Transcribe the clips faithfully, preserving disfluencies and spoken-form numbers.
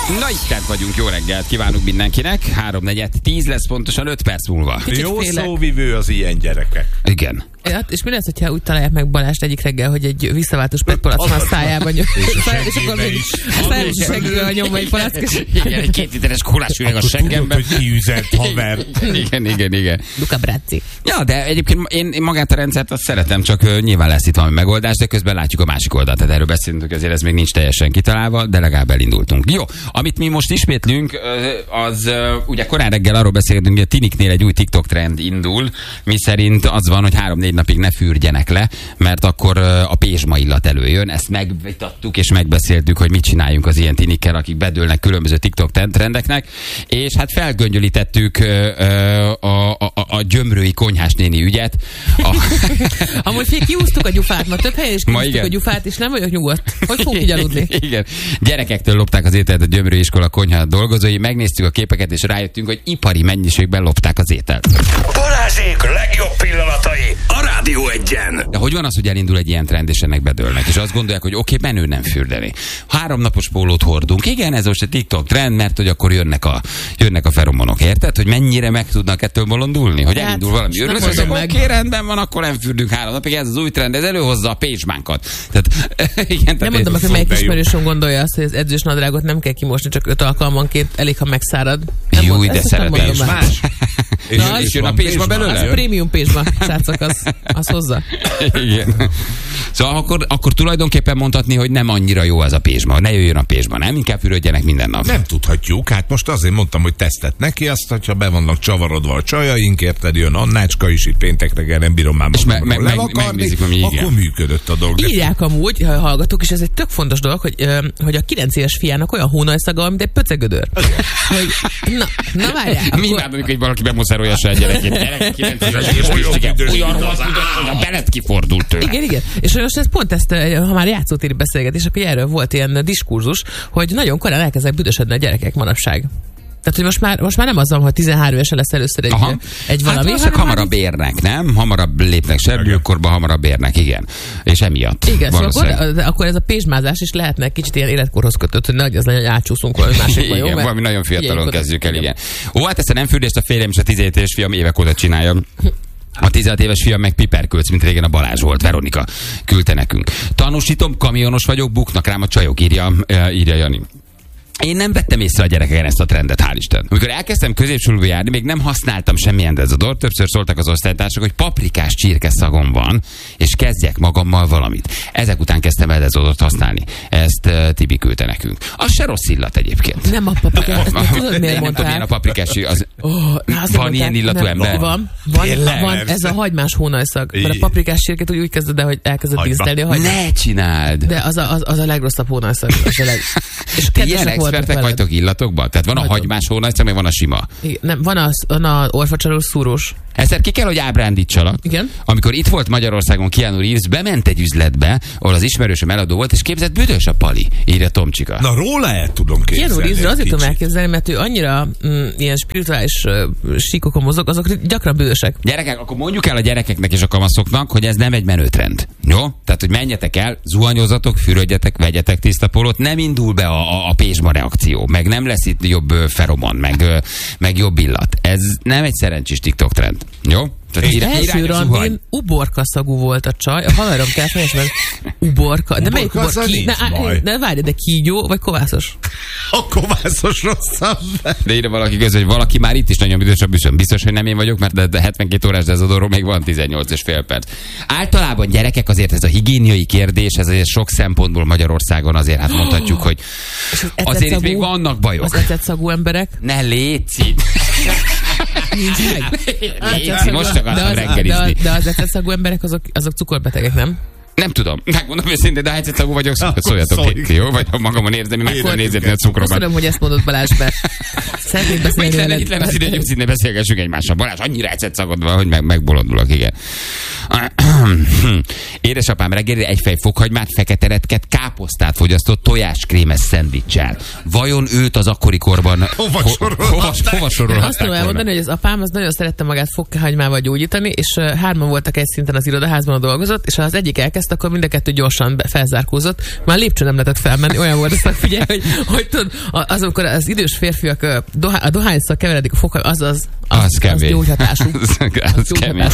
Na itt vagyunk, jó reggelt kívánunk mindenkinek. háromnegyed tíz lesz pontosan öt perc múlva. Kicsit jó félek. szóvivő az ilyen gyerekek. Igen. Ja, és mi lesz, hogyha úgy találják meg Balást egyik reggel, hogy egy visszaváltós petpalack a szájában nyom. És akkor még a szájában segítve nyomva egy palack. Igen, egy két literes kólás üveg a seggembe. Tudod, hogy kiüzent haver. Igen, igen, igen. Luca Brazzi. Ja, de egyébként én, én magát a rendszert azt szeretem, csak uh, nyilván lesz itt valami megoldás, de közben látjuk a másik oldalt. Tehát erről beszélünk, hogy azért ez még nincs teljesen kitalálva, de legalább elindultunk. Jó, amit mi most ismétlünk, uh, az uh, ugye korán reggel arról beszéltünk, hogy a tiniknél egy új TikTok trend indul, mi szerint az van, hogy három-négy napig ne fürdjenek le, mert akkor uh, a pézsma illat előjön. Ezt megvitattuk és megbeszéltük, hogy mit csináljunk az ilyen tinikkel, akik bedőlnek különböző TikTok trendeknek, és hát felgöngyölítettük uh, a, a, a gyömrői konyhás néni ügyet. A... Amúgy fél kiúztuk a gyufát, ma több helyen is kiúztuk a gyufát, és nem vagyok nyugodt. Hogy fogunk így aludni? Igen. Gyerekektől lopták az ételt a gyömrői iskola konyha dolgozói, megnéztük a képeket, és rájöttünk, hogy ipari mennyiségben lopták az ételt. Balázsék legjobb pillanatai a Rádió Egyen. De hogy van az, hogy elindul egy ilyen trend, és ennek bedőlnek, és azt gondolják, hogy oké, okay, menő nem fürdeni. Három napos pólót hordunk. Igen, ez most egy TikTok trend, mert hogy akkor jönnek a, jönnek a feromonok, érted? Hogy mennyire meg tudnak ettől bolondulni? Hogy elindul hát, valami. Örülsz, hogy oké, okay, rendben van, akkor nem fürdünk három napig, ez az új trend, ez előhozza a pézsmánkat. Tehát, igen, nem mondom, hogy melyik ismerősöm gondolja azt, hogy az edzős nadrágot nem kell kimosni, csak öt alkalmanként, elég, ha megszárad. Jó, de szeretem. Más. És jön a pézsma belőle? Az prémium pézsma, srácok, az, az hozza. Igen. Szóval akkor, akkor tulajdonképpen mondhatni, hogy nem annyira jó az a pézsma. Ne jöjjön a pézsma, nem? Inkább fürödjenek minden nap. Nem tudhatjuk. Hát most azért mondtam, hogy tesztet neki, azt, hogyha be vannak csavarodva a csajaink, érted, jön Annácska is, itt péntek reggel nem bírom már és me- me- meg, megnézik, ami igen. Akkor működött a dolog. Írják amúgy, ha hallgatók, és ez egy tök fontos dolog, hogy, hogy a kilenc éves fiának olyan hónajszaga, mint egy pöcegödör. Hogy, na, na várjál. Mi imádom, hogy valaki bemoszerolja a saját gyerekét. Gyerek kilenc éves, és olyan rossz, hogy a belet kifordult tőle. Igen, igen. És most ez pont ezt, ha már játszótéri beszélgetés, akkor erről volt ilyen diskurzus, hogy nagyon korán elkezdenek büdösödni a gyerekek manapság. Tehát, hogy most már, most már nem az van, hogy tizenhárom évesen lesz először egy, egy valami. Hát hamarabb érnek, nem? Hamarabb lépnek serbőkorba, hamarabb érnek, igen. És emiatt. Igen, szóval akkor, akkor ez a pézsmázás is lehetne kicsit ilyen életkorhoz kötött, hogy nagy az legyen, hogy átsúszunk valami másikba, jó? Igen, mert valami nagyon fiatalon kezdjük el, igen. Ó, hát ezt a nem fürdést a férjem és a tizenhét éves fiam évek óta csinálja. A tizenhat éves fiam meg piperkölc, mint régen a Balázs volt, Veronika küldte nekünk. Tanúsítom, kamionos vagyok, buknak rám a csajok, írja, írja Jani. Én nem vettem észre a gyerekeken ezt a trendet, hál' Isten. Amikor elkezdtem középsúlyba járni, még nem használtam semmilyen dezodort, többször szóltak az osztálytársak, hogy paprikás csirkeszagom van, és kezdjek magammal valamit. Ezek után kezdtem el dezodort használni. Ezt uh, Tibi küldte nekünk. Az se rossz illat egyébként. Nem a paprikás, ezt tudod, miért mondtál? Nem a paprikás, az, oh, van ilyen illatú nem, ember? Van, van, van, ez a hagymás hónajszag. Mert a paprikás csirkét úgy, úgy kezded el, hogy elkezded dísztelni a hagymát. Ne csináld! De az a, az, az a legrosszabb hónajszag. Az a leg... És ilyen expertek vagytok illatokban? Tehát van a hagymás hónajszag, meg van a sima. Igen, nem, van az, van a orfacsaros szúrós. Ezt ki kell, hogy ábrándítsalak. Igen. Amikor itt volt Magyarországon Keanu Reeves, bement egy üzletbe, ahol az ismerősöm eladó volt, és képzett, büdös a pali, írja Tomcsika. Na róla el tudom képzelni. Keanu Reeves azért tudom elképzelni, mert ő annyira mm, ilyen spirituális uh, síkokon mozog, azok gyakran büdösek. Gyerekek, akkor mondjuk el a gyerekeknek és a kamaszoknak, hogy ez nem egy menőtrend. Jó? Tehát, hogy menjetek el, zuhanyozatok, fürödjetek, vegyetek tiszta pólót, nem indul be a, a, a pézsma reakció, meg nem lesz itt jobb uh, feromon, meg, uh, meg jobb illat. Ez nem egy szerencsés TikTok trend. Jó? Az első randin uborka szagú volt a csaj. A haverom kell fejesben. Uborka. De melyik uborka? Ki, ne, ne várj, de kígyó vagy kovászos? A kovászos rosszabb. De írja valaki közül, hogy valaki már itt is nagyon büdös a büszön. Biztos, hogy nem én vagyok, mert de, de hetvenkét órás dezodorról még van tizennyolc és fél perc. Általában gyerekek azért ez a higiéniai kérdés, ez azért sok szempontból Magyarországon azért hát mondhatjuk, hogy azért itt még vannak bajok. Az ecetszagú emberek? Ne léci! Nincs meg. Léci, most csak azt reggelizni. De, de az ecetszagú emberek azok, azok cukorbetegek, nem? Nem tudom. Megmondom őszintén, de ha ecetszagú vagyok, szóljatok ki, jó? Vagy ha magamon érzem, meg tudom nézni a cukromat. Köszönöm, hogy ezt mondod, Balázs, mert szeretnék beszélni veled. Itt lenne az idő, hogy szintén beszélgessünk egymással. Balázs, annyira ecetszagod van, hogy meg, megbolondulok, igen. Édesapám reggelire egy fej fokhagymát, fekete retket, káposztát fogyasztott tojáskrémes szendvicsel. Vajon őt az akkori korban hova sorolhatták? Azt tudom elmondani, hogy az apám az nagyon szerette magát fokhagymával gyógyítani, és hárman voltak egy szinten az irodaházban, a dolgozott, és az egyik elkezdte, készült, akkor mind a kettő gyorsan be, felzárkózott. Már lépcső nem lehetett felmenni, olyan volt aztán, figyelj, hogy, hogy tudod, azonamikor az idős férfiak a dohányszal keveredik a foka, az az, az, az, az, az gyógyhatású. az, az kemény.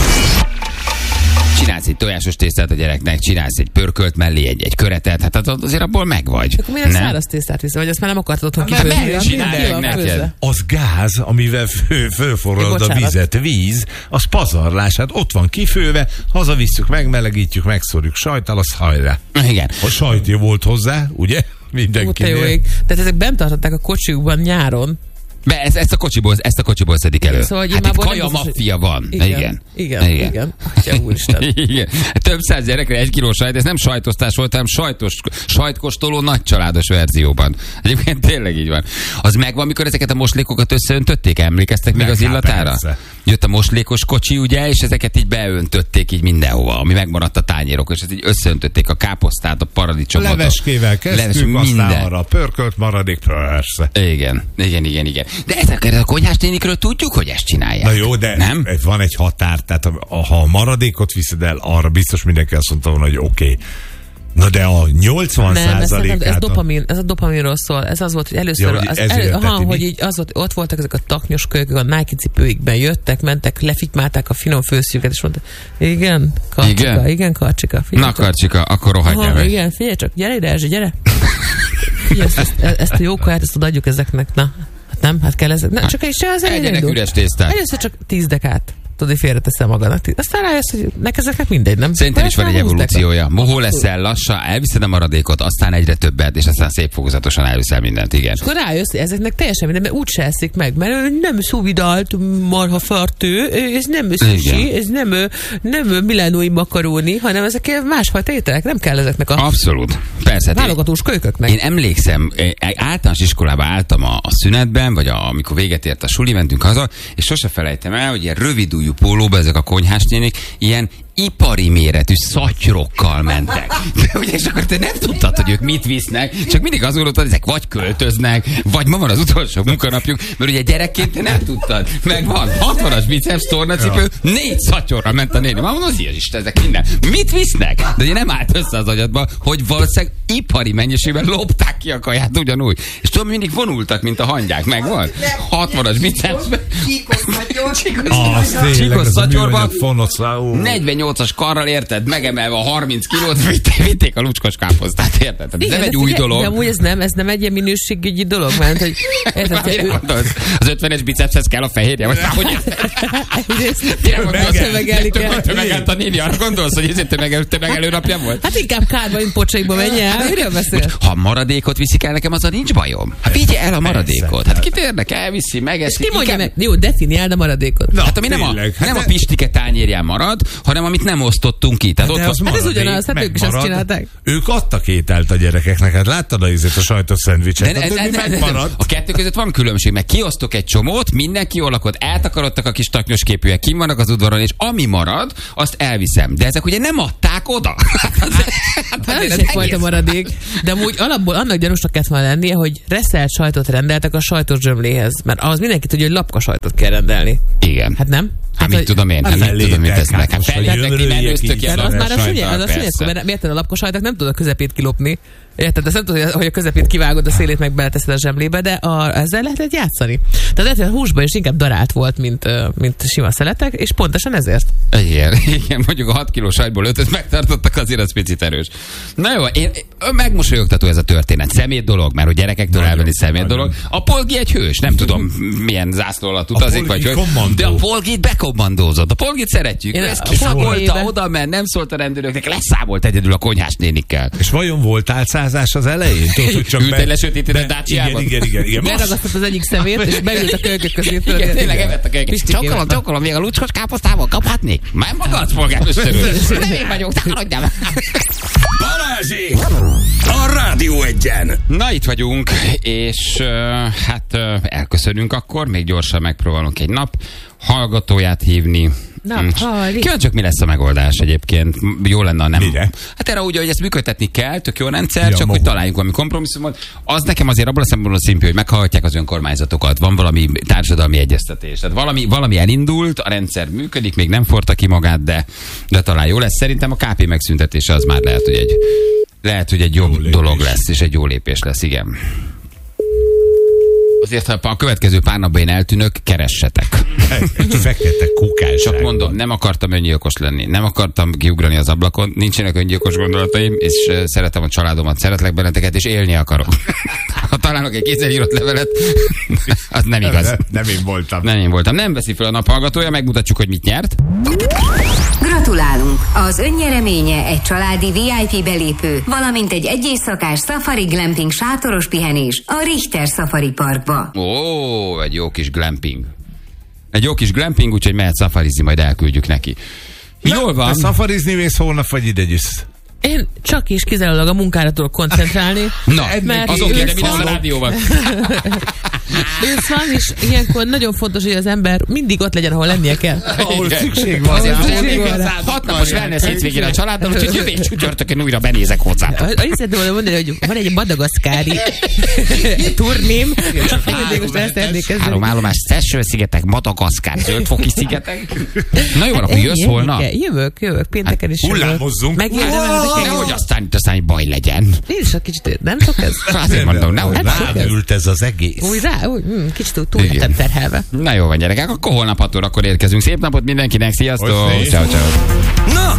Csinálsz egy tojásos tésztát a gyereknek, csinálsz egy pörkölt mellé, egy, egy köretet, hát azért abból megvagy. Akkor miért száraz tésztát viszem, vagy azt már nem akartad otthon kifőzni? Csinálják neked. Az gáz, amivel fő, fölforralod a vizet, víz, az pazarlás, hát ott van kifőve, hazavisszük, megmelegítjük, megszórjuk sajttal, az hajrá. Igen. A sajt jó volt hozzá, ugye? Mindenkinél. Tehát ezek bent tartották a kocsiukban nyáron. Be, ezt, ezt, a kocsiból, ezt a kocsiból szedik elő. Szóval, hát itt kaja maffia van. Igen, igen. Igen, igen. igen. Atya úristen. Igen. Több száz gyerekre egy kiló sajt, ez nem sajtosztás volt, hanem sajtos, sajtkóstoló nagycsaládos verzióban. Egyébként tényleg így van. Az megvan, amikor ezeket a moslékokat összeöntötték? Emlékeztek még az illatára? Persze. Jött a moslékos kocsi, ugye, és ezeket így beöntötték így mindenhova, ami megmaradt a tányérok, és ezt így összeöntötték a káposztát, a paradicsomot. Leveskével kezdtük, Leves, aztán arra pörkölt maradék, persze. Igen, igen, igen, igen. De ezeket a konyhás nénikről tudjuk, hogy ezt csinálják. Na jó, de nem? Van egy határ, tehát ha a maradékot viszed el, arra biztos mindenki azt mondta volna, hogy oké. Okay. Na de a nyolcvan százalékát... Ez, dopamin, ez a dopaminról szól. Ez az volt, hogy először... Ja, hogy az, elő, aha, hogy így az volt, ott voltak ezek a taknyos kölykök, a Nike cipőikben jöttek, mentek, lefitymálták a finom főszűket, és mondták, igen, Karcsika, igen, igen Karcsika. Na Karcsika, akkor rohadjál meg. Igen, figyelj csak, gyere ide, Erzsi, gyere. Figyelj, ezt, ezt, ezt a jó kaját, ezt odaadjuk ezeknek, na. Hát nem, hát kell ezek. Nem, csak egy se az egyenek üres tésztát. Először csak tíz dekát. Tudod, hogy félreteszem magadnak. Aztán rájössz, hogy nek ezeknek mindegy, nem? Szerintem is van egy evolúciója. Mohó leszel lassan, elviszed a maradékot, aztán egyre többet, és aztán szép fokozatosan elviszel mindent, igen. És akkor rájössz, hogy ezeknek teljesen minden, mert úgy se eszik meg, mert nem szuvidalt marhafartő, ez nem sushi, ez nem, nem milánói makaróni, hanem ezek másfajta ételek, nem kell ezeknek a abszolút. Persze. Válogatós kölyköknek. Én emlékszem, általános iskolába álltam a, a szünetben, vagy a, amikor véget ért a suli, mentünk haza, és sose felejtem el, hogy ilyen rövid pólóba ezek a konyhásnénik ilyen ipari méretű szatyrokkal mentek. De ugye, és akkor te nem tudtad, hogy ők mit visznek, csak mindig azt gondoltad, hogy ezek vagy költöznek, vagy ma van az utolsó munkanapjuk, mert ugye gyerekként te nem tudtad. Meg van hatvanas biceps tornacipő, négy szatyorra ment a néni. Már mondom, az Isten, ezek minden. Mit visznek? De ugye nem állt össze az agyadba, hogy valószínűleg ipari mennyiségben lopták ki a kaját ugyanúgy. És tudom, mindig vonultak, mint a hangyák. Megvan? hatvanas biceps. Csíkos szatyorba. negyvennyolcas karral, érted, megemelve a harminc kilót, vitték, vitték a lucskos káposztát, érted? Ez nem egy új figyelj, dolog. De amúgy ez nem, ez nem egy ilyen minőségügyi dolog, mert hogy... Érted, hogy ő... Az ötvenes bicepshez kell a fehérje, vagy hogy... Tömegelt a néni, arra gondolsz, hogy ez egy tömegelő napja volt? Hát inkább kárba, mint pocsaikba menj el, miről beszél? Ha maradékot viszik el nekem, azzal nincs bajom. Hát vigye el a maradékot. Hát kit érdekel, elviszi, megeszi. Ki mondja meg? Jó, definiáld a maradékot. Hát ami nem a, nem a pistike tányérján marad, hanem amit nem osztottunk ki. Tehát hát ott az hát ez ugyanaz, hát ők is azt csinálták. Ők adtak ételt a gyerekeknek, hát láttad a ízét, a sajtos szendvicset. De, de, de, de, de, a kettő között van különbség, mert kiosztok egy csomót, mindenki jól lakott, eltakarodtak a kis taknyos képűek, kim vannak az udvaron, és ami marad, azt elviszem. De ezek ugye nem adták oda. Hát ez egyfajta maradék. De amúgy alapból annak gyanúsnak kellett volna lennie, hogy reszelt sajtot rendeltek a sajtos zsömléhez. Mert az mindenki tudja, hogy lapka sajtot kell rendelni. Igen. Hát nem? Hát mit tudom én, hát nem tudom, mit tesznek. Hát feljöttek ki, menőztök ki. Az már a sünnye, az a sünnye, mert miért a lapkasajtak nem tud a közepét kilopni. Érted? Ezt nem tudod, hogy a közepét kivágod, a szélét meg beleteszed a zsemlébe, de a, ezzel lehetett játszani. Tehát lehet, hogy a húsban is inkább darált volt, mint, mint sima szeletek, és pontosan ezért. Igen, igen, mondjuk a hat kiló sajtból ötöt megtartottak, azért az picit erős. Na jó, én, megmosolyogtató ez a történet. Szemét dolog, mert hogy gyerekektől elvenni szemét dolog. A Polgi egy hős, nem tudom milyen zászló alatt utazik, vagy hogy. De a Polgit bekommandózott. A Polgit szeretjük. Én ezt kiszagolta, oda ment, nem szólt a rendőröknek, leszámolt egyedül a konyhás nénikkel. És vajon volt álcázás az elején? Tudod, hogy csak ültél lesötétített Dacia-ban? Igen, igen, igen. Beragasztott az egyik szemét, és beült a kölykök közé. Igen, tényleg evett a kölykök. Csokolom, csokolom, még a lucskos káposztával kaphatnék? Már magadsz, polgármesterő. Nem én vagyok, takarodjál meg. Balázsi! A Rádió Egyen! Na, itt vagyunk, és uh, hát uh, elköszönünk akkor, még gyorsan megpróbálunk egy nap hallgatóját hívni, Nappali. Kíváncsiak, mi lesz a megoldás egyébként. Jó lenne, ha nem. Mire? Hát erre úgy, hogy ezt működtetni kell, tök jó rendszer, Ja, csak maga. hogy találjunk valami kompromisszumot. Az nekem azért abban a szempontból szimpi, hogy meghallgatják az önkormányzatokat, van valami társadalmi egyeztetés. Tehát valami, valami elindult, a rendszer működik, még nem forta ki magát, de, de talán jó lesz. Szerintem a ká pé megszüntetése az már lehet, hogy egy, lehet, hogy egy jobb Jó lépés. dolog lesz, és egy jó lépés lesz, igen. Azért, ha a következő pár napban én eltűnök, keressetek. Egy fekete kukás. Csak mondom, nem akartam öngyilkos lenni, nem akartam kiugrani az ablakon, nincsenek öngyilkos gondolataim, és uh, szeretem a családomat, szeretlek benneteket, és élni akarok. Ha találok egy kézzel írott levelet, az nem igaz. Nem, nem én voltam. Nem én voltam. Nem veszi fel a naphallgatója, megmutatjuk, hogy mit nyert. Gratulálunk! Az önnyereménye egy családi vé i pé belépő, valamint egy egyészakás Safari Glamping sátoros pihenés a Richter Safari Parkba. Ó, egy jó kis glamping. Egy jó kis glamping, úgyhogy mehet szafarizni, majd elküldjük neki. Jól van. Te szafarizni mész holnap, vagy ide gyűsz? Én csak is kizárólag a munkára tudok koncentrálni. Na, mert az oké, de mi lesz a ősz van. rádióval? Ősz van, és ilyenkor nagyon fontos, hogy az ember mindig ott legyen, ahol lennie kell. Ahol szükség van. Azért Ahol az szükség elég van rá. hat napos wellness hétvégére a családdal, úgyhogy jövő csütörtökön újra benézek hozzátok. Azt szeretném volna mondani, hogy van egy madagaszkári turném, mindig most el szeretnék kezdeni. Három állomás, Seychelles-szigetek, Madagaszkár, Zöldfoki szigetek. Na jó, akkor jössz Ennyi, holnap? ennyi, Jövök, jövök, pénteken is jövök. hullámozzunk. Megérdemel, Nehogy aztán itt aztán egy baj legyen. én is a kicsit, nem sok ez? Azért mondom, nehogy. Hát sok ez. Ráült ez az egész. Úgy rá, úgy, mm, kicsit túl Igen. lettem terhelve. Na jó van, gyerekek, akkor holnap hat órakor érkezünk. Szép napot mindenkinek, sziasztok! Hogy szép. Ciao, ciao. Na,